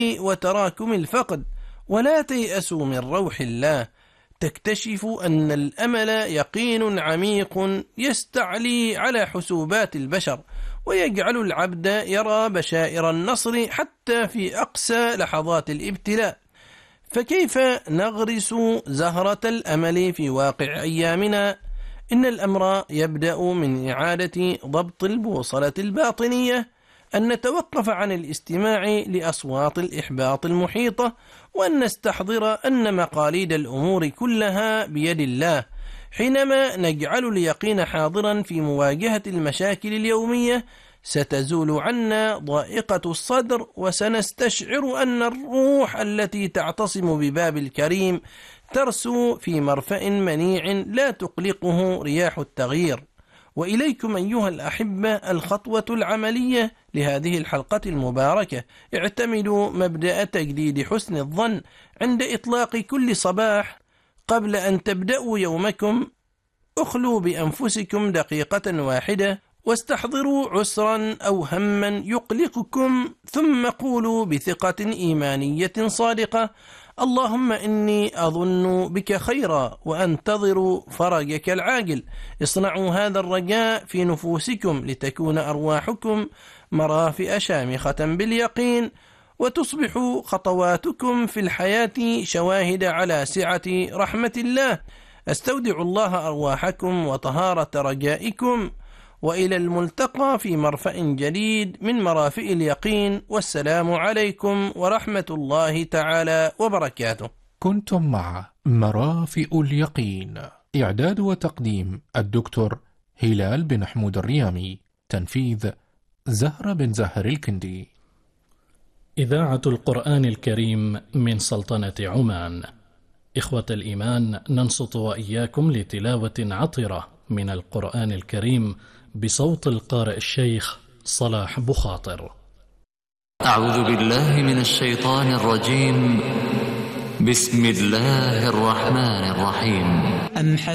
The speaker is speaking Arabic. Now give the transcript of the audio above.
وتراكم الفقد، ولا تيأسوا من روح الله. تكتشف أن الأمل يقين عميق يستعلي على حسوبات البشر، ويجعل العبد يرى بشائر النصر حتى في أقسى لحظات الابتلاء. فكيف نغرس زهرة الأمل في واقع أيامنا؟ إن الأمر يبدأ من إعادة ضبط البوصلة الباطنية، أن نتوقف عن الاستماع لأصوات الإحباط المحيطة، وأن نستحضر أن مقاليد الأمور كلها بيد الله. حينما نجعل اليقين حاضرا في مواجهة المشاكل اليومية، ستزول عنا ضائقة الصدر، وسنستشعر أن الروح التي تعتصم بباب الكريم ترسو في مرفأ منيع لا تقلقه رياح التغيير. وإليكم أيها الأحبة الخطوة العملية لهذه الحلقة المباركة: اعتمدوا مبدأ تجديد حسن الظن عند إطلاق كل صباح. قبل أن تبدأوا يومكم اخلوا بأنفسكم دقيقة واحدة، واستحضروا عسرا أو هما يقلقكم، ثم قولوا بثقة إيمانية صادقة: اللهم إني أظن بك خيرا وأنتظر فرجك العاجل. اصنعوا هذا الرجاء في نفوسكم لتكون أرواحكم مرافئ شامخة باليقين، وتصبح خطواتكم في الحياة شواهد على سعة رحمة الله. استودع الله أرواحكم وطهارة رجائكم، وإلى الملتقى في مرفأ جديد من مرافئ اليقين. والسلام عليكم ورحمة الله تعالى وبركاته. كنتم مع مرافئ اليقين، إعداد وتقديم الدكتور هلال بن حمود الريامي، تنفيذ زهرة بن زهر الكندي. إذاعة القرآن الكريم من سلطنة عمان. إخوة الإيمان، ننصت وإياكم لتلاوة عطرة من القرآن الكريم بصوت القارئ الشيخ صلاح بخاطر. أعوذ بالله من الشيطان الرجيم. بسم الله الرحمن الرحيم.